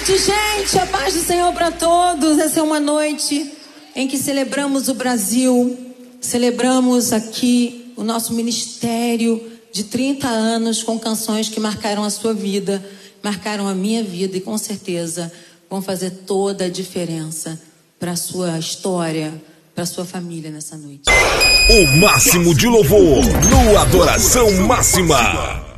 noite, gente, a paz do Senhor para todos. Essa é uma noite em que celebramos o Brasil, celebramos aqui o nosso ministério de 30 anos com canções que marcaram a sua vida, marcaram a minha vida e com certeza vão fazer toda a diferença para a sua história, para a sua família nessa noite. O máximo de louvor no Adoração Máxima.